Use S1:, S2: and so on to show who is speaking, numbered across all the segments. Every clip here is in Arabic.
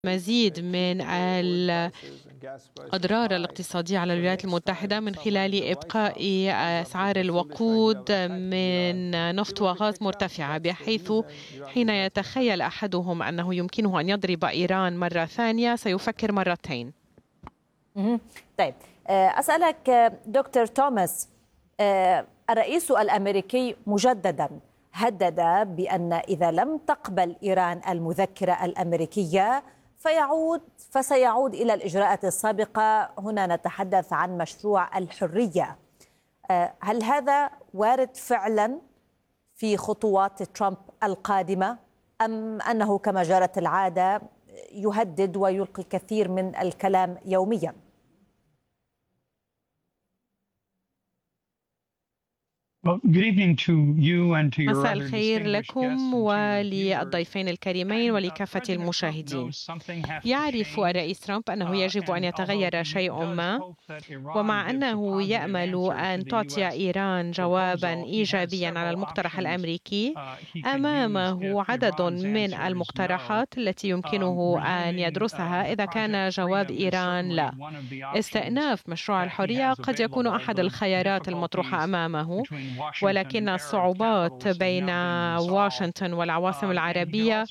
S1: مزيد من الأضرار الاقتصادية على الولايات المتحدة من خلال إبقاء أسعار الوقود من نفط وغاز مرتفعة، بحيث حين يتخيل أحدهم أنه يمكنه أن يضرب إيران مرة ثانية سيفكر مرتين.
S2: طيب، أسألك دكتور توماس، الرئيس الأمريكي مجددا هدد بأن إذا لم تقبل إيران المذكرة الأمريكية فسيعود إلى الإجراءات السابقة. هنا نتحدث عن مشروع الحرية. هل هذا وارد فعلا في خطوات ترامب القادمة، أم أنه كما جرت العادة يهدد ويلقي الكثير من الكلام يوميا؟
S1: مساء الخير لكم وللضيفين الكريمين ولكافة المشاهدين. يعرف الرئيس ترامب أنه يجب أن يتغير شيء ما، ومع أنه يأمل أن تعطي إيران جوابا إيجابيا على المقترح الأمريكي، أمامه عدد من المقترحات التي يمكنه أن يدرسها إذا كان جواب إيران لا. استئناف مشروع الحرية قد يكون أحد الخيارات المطروحة أمامه، ولكن الصعوبات بين واشنطن والعواصم العربية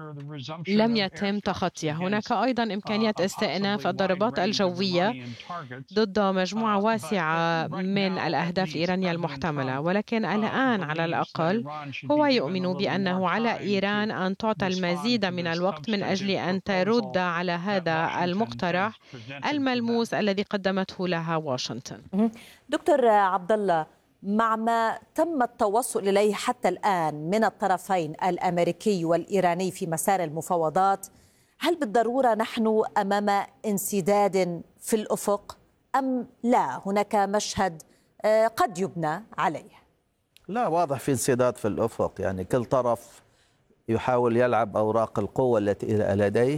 S1: لم يتم تخطيها. هناك أيضا إمكانية استئناف الضربات الجوية ضد مجموعة واسعة من الأهداف الإيرانية المحتملة، ولكن الآن على الأقل هو يؤمن بأنه على إيران أن تعطى المزيد من الوقت من أجل أن ترد على هذا المقترح الملموس الذي قدمته لها واشنطن.
S2: دكتور عبد الله، مع ما تم التوصل إليه حتى الآن من الطرفين الأمريكي والإيراني في مسار المفاوضات، هل بالضرورة نحن أمام انسداد في الأفق أم لا هناك مشهد قد يبنى عليه؟
S3: لا، واضح في انسداد في الأفق. يعني كل طرف يحاول يلعب أوراق القوة التي لديه.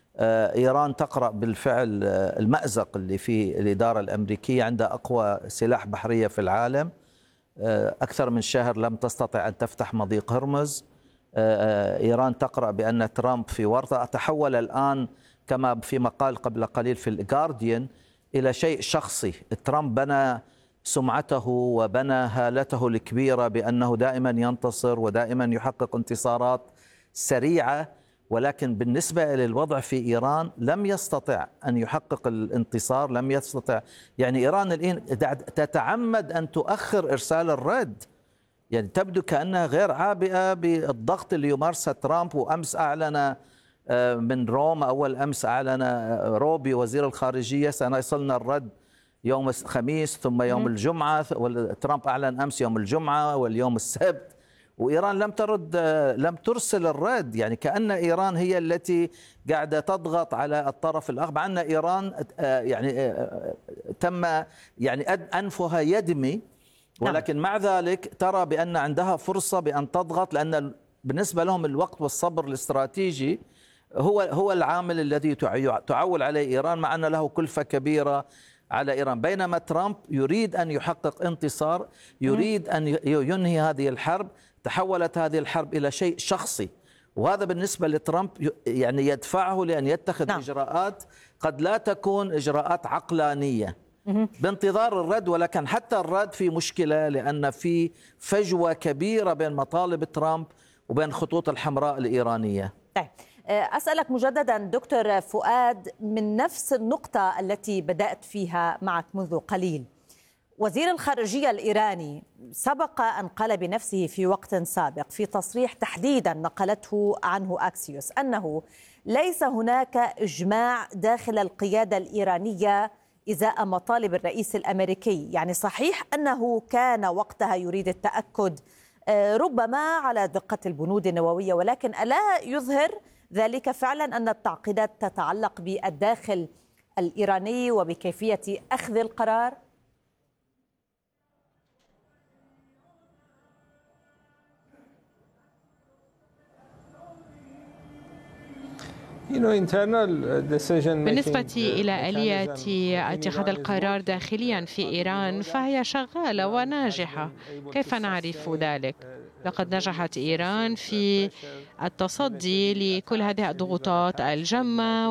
S3: إيران تقرأ بالفعل المأزق اللي في الإدارة الأمريكية، عندها أقوى سلاح بحرية في العالم. أكثر من شهر لم تستطع أن تفتح مضيق هرمز. إيران تقرأ بأن ترامب في ورطة. تحول الآن كما في مقال قبل قليل في الجارديان إلى شيء شخصي. ترامب بنى سمعته وبنى هالته الكبيرة بأنه دائما ينتصر ودائما يحقق انتصارات سريعة، ولكن بالنسبة للوضع في إيران لم يستطع أن يحقق الانتصار، لم يستطع. يعني إيران الآن تتعمد أن تؤخر إرسال الرد، يعني تبدو كأنها غير عابئة بالضغط اللي يمارسه ترامب. وأمس أعلن من روما، أول أمس أعلن روبي وزير الخارجية سيصلنا الرد يوم الخميس ثم يوم الجمعة، ترامب أعلن أمس يوم الجمعة واليوم السبت، وإيران لم ترسل الرد. يعني كأن إيران هي التي قاعدة تضغط على الطرف الآخر، مع أن إيران يعني تم يعني أنفها يدمي، ولكن مع ذلك ترى بأن عندها فرصة بأن تضغط، لأن بالنسبة لهم الوقت والصبر الاستراتيجي هو العامل الذي تعول عليه إيران، مع أن له كلفة كبيرة على إيران. بينما ترامب يريد أن يحقق انتصار، يريد أن ينهي هذه الحرب. تحولت هذه الحرب إلى شيء شخصي، وهذا بالنسبة لترامب يعني يدفعه لأن يتخذ إجراءات قد لا تكون إجراءات عقلانية بانتظار الرد. ولكن حتى الرد في مشكلة، لأن في فجوة كبيرة بين مطالب ترامب وبين خطوط الحمراء الإيرانية.
S2: طيب، أسألك مجددا دكتور فؤاد من نفس النقطة التي بدأت فيها معك منذ قليل. وزير الخارجية الإيراني سبق أن قال بنفسه في وقت سابق في تصريح تحديدا نقلته عنه أكسيوس أنه ليس هناك إجماع داخل القيادة الإيرانية إزاء مطالب الرئيس الأمريكي. يعني صحيح أنه كان وقتها يريد التأكد ربما على دقة البنود النووية، ولكن ألا يظهر ذلك فعلا أن التعقيدات تتعلق بالداخل الإيراني وبكيفية أخذ القرار؟
S1: بالنسبة إلى آلية اتخاذ القرار داخليا في إيران فهي شغالة وناجحة. كيف نعرف ذلك؟ لقد نجحت إيران في التصدي لكل هذه الضغوطات الجمة